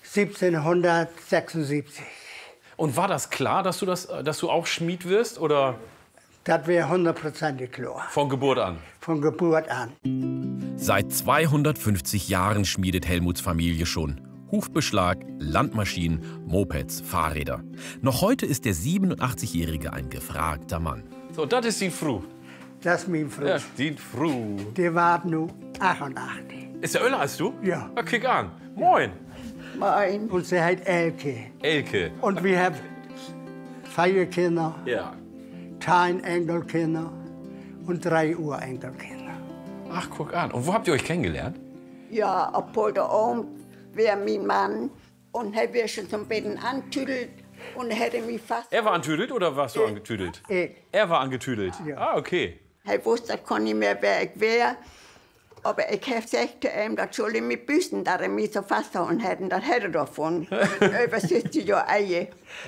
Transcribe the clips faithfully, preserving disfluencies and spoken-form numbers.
siebzehnhundertsechsundsiebzig. Und war das klar, dass du, das, dass du auch Schmied wirst? Oder Das wäre hundertprozentig klar. von Geburt an? Von Geburt an. Seit zweihundertfünfzig Jahren schmiedet Helmuts Familie schon. Hufbeschlag, Landmaschinen, Mopeds, Fahrräder. Noch heute ist der siebenundachtzigjährige ein gefragter Mann. So, das ist die Frau. Das ist mein Frau. Ja, die Frau. Die war nur achtundachtzig. Ist der Öller als du? Ja. Na, kick an. Moin. Moin. Und sie heißt Elke. Elke. Und wir haben vier Kinder, Ja. zehn Enkelkinder und drei Urenkelkinder. Ach, guck an. Und wo habt ihr euch kennengelernt? Ja, obwohl der Ohm wäre mein Mann und er wäre schon zum Betten antüdelt und hätte mich fast... Er war antüdelt oder warst du angetüdelt? Ich. Er war angetüdelt. Ja. Ah, okay. Er wusste gar nicht mehr, wer ich wäre. Aber ich habe gesagt zu ihm, das soll ich mich büßen, dass er mich so festgehalten hätte. Das hätte er davon. Mit über siebzig Jahre Ehe.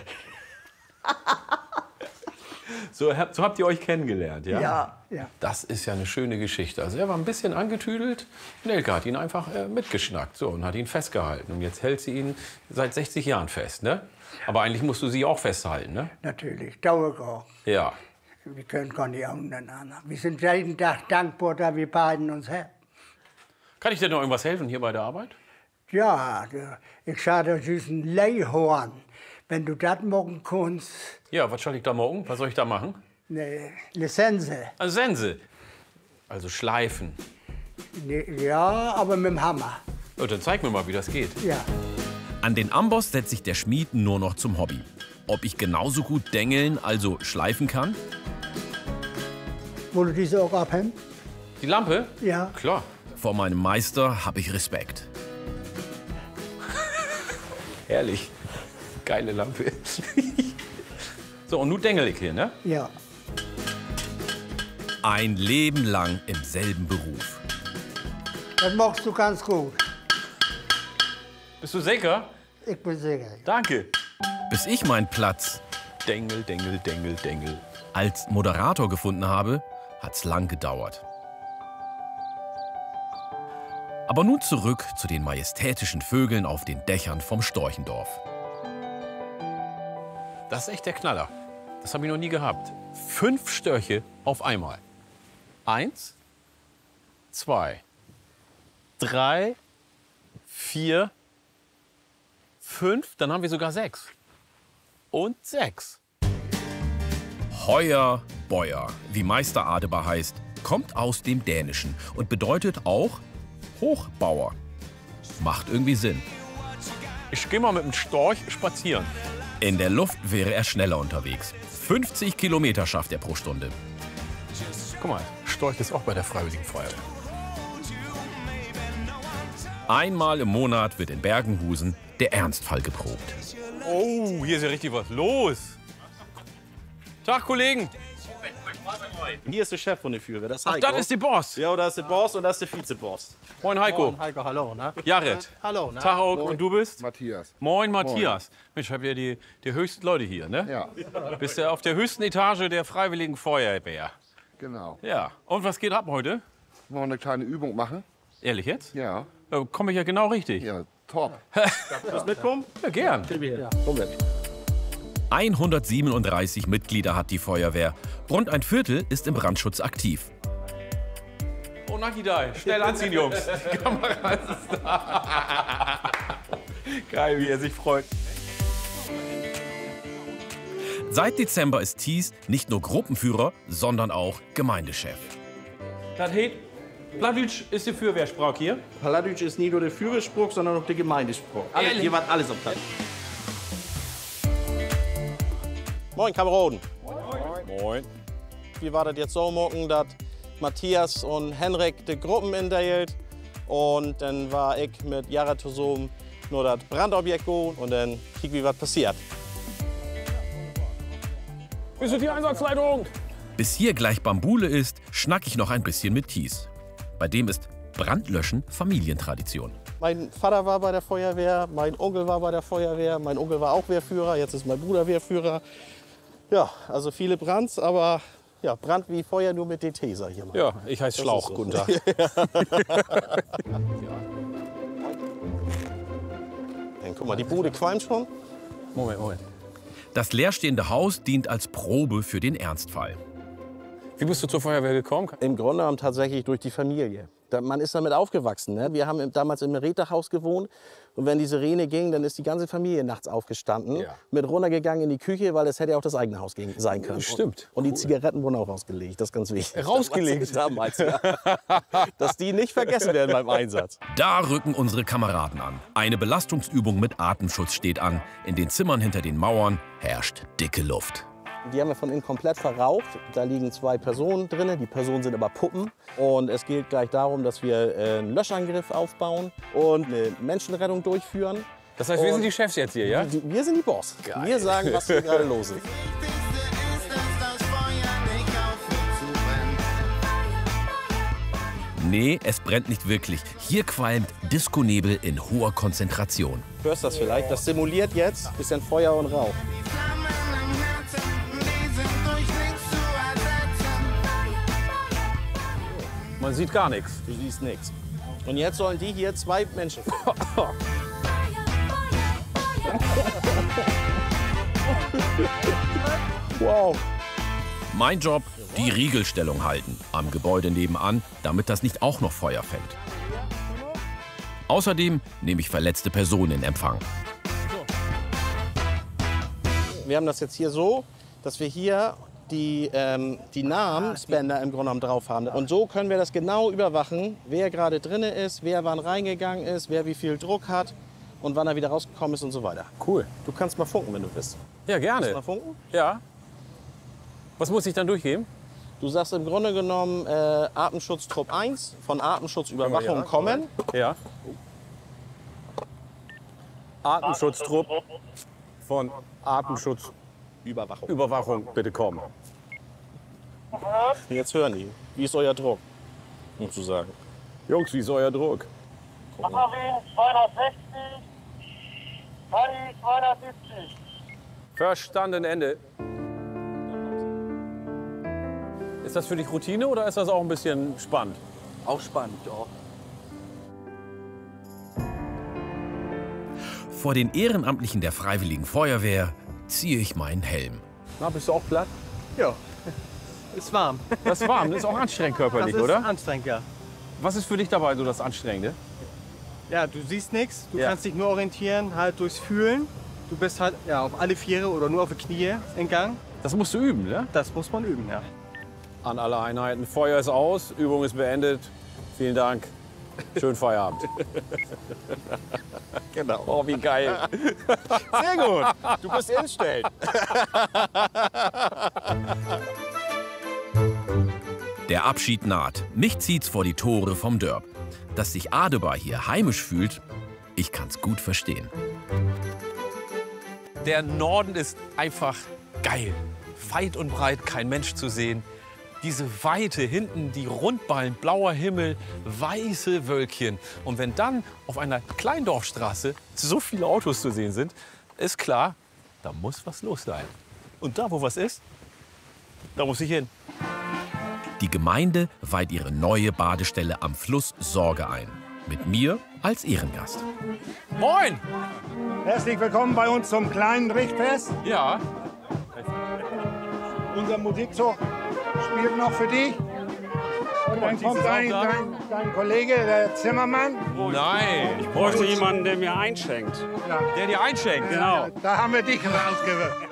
So, hab- so habt ihr euch kennengelernt, ja? Ja. Ja. Das ist ja eine schöne Geschichte. Also er war ein bisschen angetüdelt. Nelke hat ihn einfach äh, mitgeschnackt so, und hat ihn festgehalten. Und jetzt hält sie ihn seit sechzig Jahren fest, ne? Aber eigentlich musst du sie auch festhalten, ne? Natürlich, Dauergang. Ja. Wir können gar nicht untereinander. Wir sind jeden Tag dankbar, dass wir beiden uns haben. Kann ich dir noch irgendwas helfen hier bei der Arbeit? Ja, du, ich sage, das ist ein Leihhorn. Wenn du das machen kannst, Ja, was soll ich da morgen? Was soll ich da machen? eine Lizenz. Also Sense. Also schleifen. Ne, ja, aber mit dem Hammer. Oh, dann zeig mir mal, wie das geht. Ja. An den Amboss setzt sich der Schmied nur noch zum Hobby. Ob ich genauso gut dengeln, also schleifen kann? Wollt ihr diese auch abhängen? Die Lampe? Ja. Klar. Vor meinem Meister habe ich Respekt. Herrlich. Geile Lampe. So, und nun dengel ich hier, ne? Ja. Ein Leben lang im selben Beruf. Das machst du ganz gut. Bist du sicher? Ich bin sicher. Danke. Bis ich meinen Platz Dengel, dengel, dengel, dengel. als Moderator gefunden habe, hat's lang gedauert. Aber nun zurück zu den majestätischen Vögeln auf den Dächern vom Storchendorf. Das ist echt der Knaller. Das habe ich noch nie gehabt. Fünf Störche auf einmal. Eins, zwei, drei, vier, fünf. Dann haben wir sogar sechs. Und sechs. Heuer Beuer, wie Meister Adebar heißt, kommt aus dem Dänischen und bedeutet auch Hochbauer. Macht irgendwie Sinn. Ich gehe mal mit dem Storch spazieren. In der Luft wäre er schneller unterwegs. fünfzig Kilometer schafft er pro Stunde. Guck mal, Storch ist auch bei der Freiwilligen Feuerwehr. Einmal im Monat wird in Bergenhusen der Ernstfall geprobt. Oh, hier ist ja richtig was los. Tag, Kollegen. Hier ist der Chef von der Feuerwehr, das ist Ach, Heiko. das ist die Boss. Ja, das ist der Boss und das ist der Vizeboss. Moin, Heiko. Moin, Heiko, hallo, ne? Jared. Hallo, ne? Tag, auch. Und du bist? Matthias. Moin, Matthias. Mensch, habt ihr die, die höchsten Leute hier, ne? Ja, Bist du auf der höchsten Etage der Freiwilligen Feuerwehr? genau. Ja. Und was geht ab heute? Wollen wir eine kleine Übung machen? Ehrlich jetzt? Ja. Da komme ich ja genau richtig. Ja, top. Willst du mitkommen? Ja, gern. Ja, komm mit. hundertsiebenunddreißig Mitglieder hat die Feuerwehr. Rund ein Viertel ist im Brandschutz aktiv. Oh, Nakidai. Schnell anziehen, Jungs. Die Kamera ist da. Geil, wie er sich freut. Seit Dezember ist Thies nicht nur Gruppenführer, sondern auch Gemeindechef. Das heißt, Plattdeutsch ist die Feuerwehrsprache hier. Plattdeutsch ist nicht nur der Führerspruch, sondern auch der Gemeindespruch. Alles, Ehrlich? hier war alles auf Platt. Moin, Kameraden. Moin. Wie war das jetzt so morgen, dass Matthias und Henrik die Gruppen inteilt und dann war ich mit Jared zusammen nur das Brandobjekt go und dann kiek wie was passiert. Bist du die Einsatzleitung? Bis hier gleich Bambule ist, schnack ich noch ein bisschen mit Thies. Bei dem ist Brandlöschen Familientradition. Mein Vater war bei der Feuerwehr, mein Onkel war bei der Feuerwehr, mein Onkel war auch Wehrführer, jetzt ist mein Bruder Wehrführer. Ja, also viele Brands, aber ja, Brand wie Feuer nur mit D T, sag ich immer. Ja, ich heiße Das Schlauch. ist so. Guten Tag. sein. Guck mal, die Bude qualmt schon. Moment, Moment. Das leerstehende Haus dient als Probe für den Ernstfall. Wie bist du zur Feuerwehr gekommen? Im Grunde genommen tatsächlich durch die Familie. Da, man ist damit aufgewachsen. Ne? Wir haben im, damals im Räterhaus gewohnt. Und wenn die Sirene ging, dann ist die ganze Familie nachts aufgestanden. Ja. Mit runtergegangen in die Küche, weil das hätte ja auch das eigene Haus gegen, sein können. Stimmt. Und, und die Zigaretten wurden auch rausgelegt. Das ist ganz wichtig. Rausgelegt? Damals, ja. Dass die nicht vergessen werden beim Einsatz. Da rücken unsere Kameraden an. Eine Belastungsübung mit Atemschutz steht an. In den Zimmern hinter den Mauern herrscht dicke Luft. Die haben wir von innen komplett verraucht. Da liegen zwei Personen drin. Die Personen sind aber Puppen. Und es geht gleich darum, dass wir einen Löschangriff aufbauen und eine Menschenrettung durchführen. Das heißt, wir Und sind die Chefs jetzt hier, ja? Die, wir sind die Boss. Wir sagen, was hier gerade los ist. Nee, es brennt nicht wirklich. Hier qualmt Disco-Nebel in hoher Konzentration. Hörst du das vielleicht? Das simuliert jetzt ein bisschen Feuer und Rauch. Man sieht gar nichts. Du siehst nichts. Und jetzt sollen die hier zwei Menschen finden. Wow. Mein Job, die Riegelstellung halten. Am Gebäude nebenan, damit das nicht auch noch Feuer fängt. Außerdem nehme ich verletzte Personen in Empfang. Wir haben das jetzt hier so, dass wir hier die, ähm, die Namensbänder im Grunde genommen drauf haben. Und so können wir das genau überwachen, wer gerade drin ist, wer wann reingegangen ist, wer wie viel Druck hat und wann er wieder rausgekommen ist und so weiter. Cool. Du kannst mal funken, wenn du willst. Ja, Kannst du mal gerne. funken? Ja. Was muss ich dann durchgeben? Du sagst im Grunde genommen äh, Atemschutztrupp eins von Atemschutzüberwachung Ja, kommen. Ja. Atemschutztrupp von Atemschutzüberwachung, Überwachung. bitte kommen. Jetzt hören die. Wie ist euer Druck? Sozusagen. Jungs, wie ist euer Druck? Batterien zweihundertsechzig, Harry zweihundertsiebzig. Verstanden, Ende. Ist das für dich Routine oder ist das auch ein bisschen spannend? Auch spannend, ja. Vor den Ehrenamtlichen der Freiwilligen Feuerwehr ziehe ich meinen Helm. Na, bist du auch platt? Ja, ist warm. Das ist warm, das ist auch anstrengend körperlich, Das ist oder? anstrengend, ja. Was ist für dich dabei so das Anstrengende? Ja, du siehst nichts, du Ja. kannst dich nur orientieren, halt durchs Fühlen. Du bist halt ja, auf alle Viere oder nur auf die Knie in Gang. Das musst du üben, ne? Das muss man üben, ja. An alle Einheiten. Feuer ist aus, Übung ist beendet. Vielen Dank. Schönen Feierabend. Genau. Oh, wie geil. Sehr gut. Du bist instellt. Der Abschied naht. Mich zieht's vor die Tore vom Dörp. Dass sich Adebar hier heimisch fühlt, ich kann's gut verstehen. Der Norden ist einfach geil. Weit und breit kein Mensch zu sehen. Diese Weite, hinten die Rundballen, blauer Himmel, weiße Wölkchen. Und wenn dann auf einer Kleindorfstraße so viele Autos zu sehen sind, ist klar, da muss was los sein. Und da, wo was ist, da muss ich hin. Die Gemeinde weiht ihre neue Badestelle am Fluss Sorge ein. Mit mir als Ehrengast. Moin! Herzlich willkommen bei uns zum kleinen Richtfest. Ja, Unser Musikzug spielt noch für dich. Und dann Dies kommt ist auch dein, da. dein, dein Kollege, der Zimmermann. nein. Ich bräuchte jemanden, der mir einschenkt. Der dir einschenkt. Genau. Da haben wir dich rausgewirkt.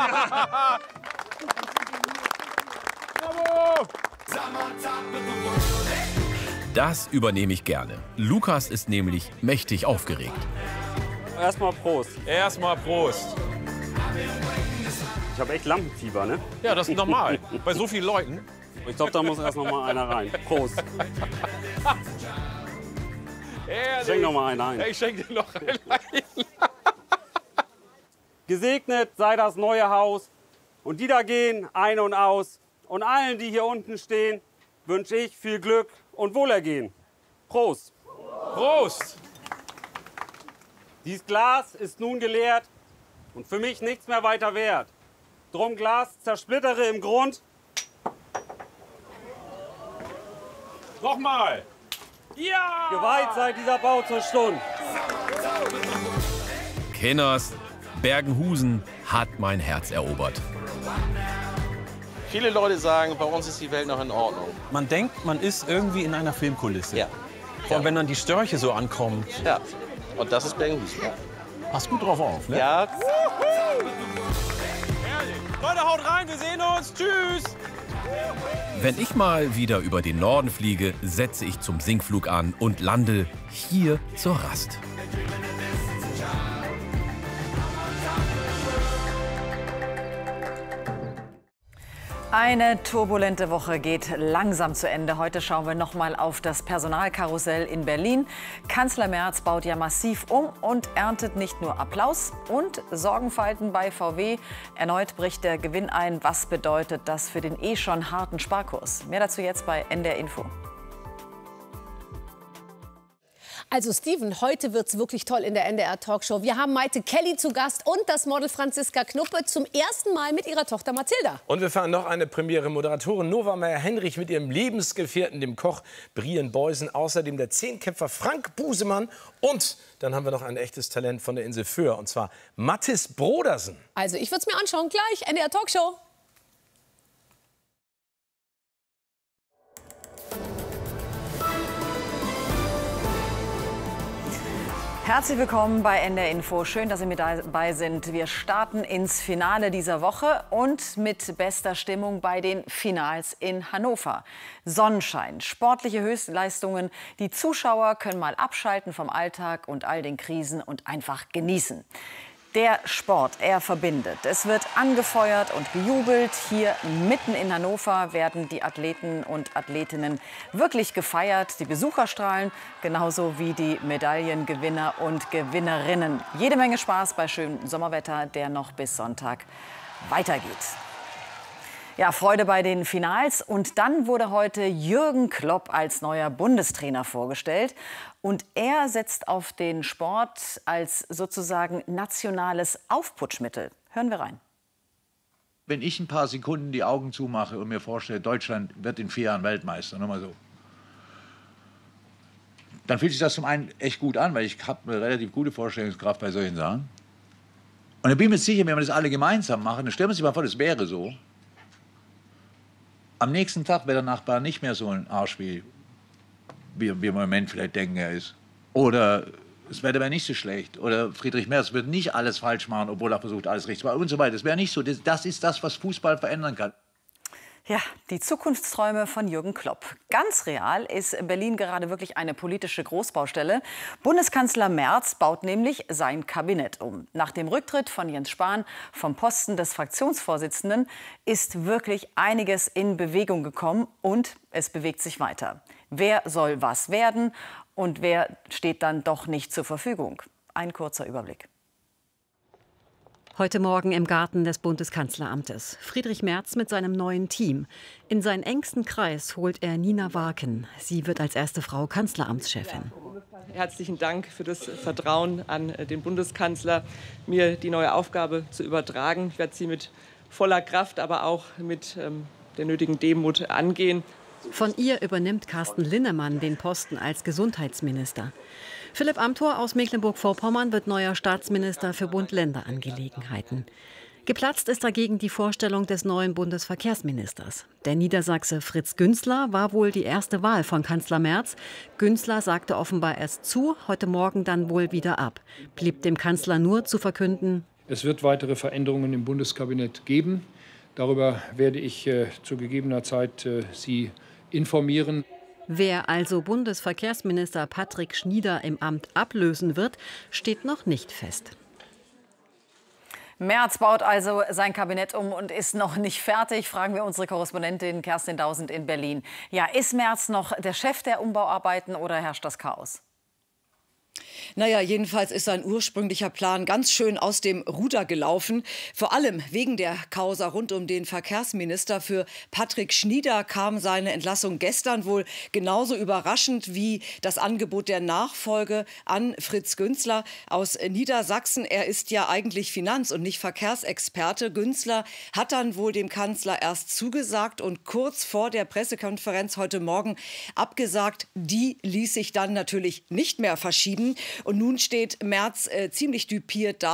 Das übernehme ich gerne. Lukas ist nämlich mächtig aufgeregt. Erstmal Prost. Erstmal Prost. Ich habe echt Lampenfieber, ne? Ja, das ist normal. Bei so vielen Leuten. Ich glaube, da muss erst noch mal einer rein. Prost. Ehrlich. Schenk noch mal einen ein. Ich schenke dir noch einen ein. Gesegnet sei das neue Haus und die da gehen ein und aus. Und allen, die hier unten stehen, wünsche ich viel Glück und Wohlergehen. Prost. Prost. Dies Glas ist nun geleert und für mich nichts mehr weiter wert. Drum Glas zersplittere im Grund. Nochmal. Ja. Geweiht sei dieser Bau zur Stund. Kinders, Bergenhusen hat mein Herz erobert. Viele Leute sagen, bei uns ist die Welt noch in Ordnung. Man denkt, man ist irgendwie in einer Filmkulisse. Ja. Vor allem, wenn dann die Störche so ankommen. Ja. Und das ist Bergenhusen. Ja. Passt gut drauf auf, ne? Ja. Leute, haut rein, wir sehen uns. Tschüss. Wenn ich mal wieder über den Norden fliege, setze ich zum Sinkflug an und lande hier zur Rast. Eine turbulente Woche geht langsam zu Ende. Heute schauen wir noch mal auf das Personalkarussell in Berlin. Kanzler Merz baut ja massiv um und erntet nicht nur Applaus und Sorgenfalten bei V W. Erneut bricht der Gewinn ein. Was bedeutet das für den eh schon harten Sparkurs? Mehr dazu jetzt bei N D R Info. Also Steven, heute wird's wirklich toll in der N D R-Talkshow. Wir haben Maite Kelly zu Gast und das Model Franziska Knuppe zum ersten Mal mit ihrer Tochter Mathilda. Und wir fahren noch eine Premiere. Moderatorin Nova Meyer-Henrich mit ihrem Lebensgefährten, dem Koch Brian Beusen. Außerdem der Zehnkämpfer Frank Busemann. Und dann haben wir noch ein echtes Talent von der Insel Föhr, und zwar Mattis Brodersen. Also ich würde es mir anschauen. Gleich N D R-Talkshow. Herzlich willkommen bei N D R Info. Schön, dass Sie mit dabei sind. Wir starten ins Finale dieser Woche und mit bester Stimmung bei den Finals in Hannover. Sonnenschein, sportliche Höchstleistungen. Die Zuschauer können mal abschalten vom Alltag und all den Krisen und einfach genießen. Der Sport, er verbindet. Es wird angefeuert und gejubelt. Hier mitten in Hannover werden die Athleten und Athletinnen wirklich gefeiert. Die Besucher strahlen, genauso wie die Medaillengewinner und Gewinnerinnen. Jede Menge Spaß bei schönem Sommerwetter, der noch bis Sonntag weitergeht. Ja, Freude bei den Finals. Und dann wurde heute Jürgen Klopp als neuer Bundestrainer vorgestellt. Und er setzt auf den Sport als sozusagen nationales Aufputschmittel. Hören wir rein. Wenn ich ein paar Sekunden die Augen zumache und mir vorstelle, Deutschland wird in vier Jahren Weltmeister, nur mal so, dann fühlt sich das zum einen echt gut an, weil ich habe eine relativ gute Vorstellungskraft bei solchen Sachen. Und ich bin mir sicher, wenn wir das alle gemeinsam machen, dann stellen wir uns mal vor, das wäre so. Am nächsten Tag wäre der Nachbar nicht mehr so ein Arsch, wie wir im Moment vielleicht denken, er ist. Oder das Wetter wäre nicht so schlecht. Oder Friedrich Merz würde nicht alles falsch machen, obwohl er versucht, alles richtig zu machen und so weiter. Das wäre nicht so. Das, das ist das, was Fußball verändern kann. Ja, die Zukunftsträume von Jürgen Klopp. Ganz real ist Berlin gerade wirklich eine politische Großbaustelle. Bundeskanzler Merz baut nämlich sein Kabinett um. Nach dem Rücktritt von Jens Spahn vom Posten des Fraktionsvorsitzenden ist wirklich einiges in Bewegung gekommen und es bewegt sich weiter. Wer soll was werden und wer steht dann doch nicht zur Verfügung? Ein kurzer Überblick. Heute Morgen im Garten des Bundeskanzleramtes. Friedrich Merz mit seinem neuen Team. In seinen engsten Kreis holt er Nina Warken. Sie wird als erste Frau Kanzleramtschefin. Herzlichen Dank für das Vertrauen an den Bundeskanzler, mir die neue Aufgabe zu übertragen. Ich werde sie mit voller Kraft, aber auch mit ähm, der nötigen Demut angehen. Von ihr übernimmt Carsten Linnemann den Posten als Gesundheitsminister. Philipp Amthor aus Mecklenburg-Vorpommern wird neuer Staatsminister für Bund-Länder-Angelegenheiten. Geplatzt ist dagegen die Vorstellung des neuen Bundesverkehrsministers. Der Niedersachse Fritz Günzler war wohl die erste Wahl von Kanzler Merz. Günzler sagte offenbar erst zu, heute Morgen dann wohl wieder ab. Blieb dem Kanzler nur zu verkünden: Es wird weitere Veränderungen im Bundeskabinett geben. Darüber werde ich äh, zu gegebener Zeit äh, Sie informieren. Wer also Bundesverkehrsminister Patrick Schnieder im Amt ablösen wird, steht noch nicht fest. Merz baut also sein Kabinett um und ist noch nicht fertig, fragen wir unsere Korrespondentin Kerstin Dausend in Berlin. Ja, ist Merz noch der Chef der Umbauarbeiten oder herrscht das Chaos? Naja, jedenfalls ist sein ursprünglicher Plan ganz schön aus dem Ruder gelaufen. Vor allem wegen der Causa rund um den Verkehrsminister. Für Patrick Schnieder kam seine Entlassung gestern wohl genauso überraschend wie das Angebot der Nachfolge an Fritz Günzler aus Niedersachsen. Er ist ja eigentlich Finanz- und nicht Verkehrsexperte. Günzler hat dann wohl dem Kanzler erst zugesagt und kurz vor der Pressekonferenz heute Morgen abgesagt. Die ließ sich dann natürlich nicht mehr verschieben. Und nun steht Merz äh, ziemlich düpiert da.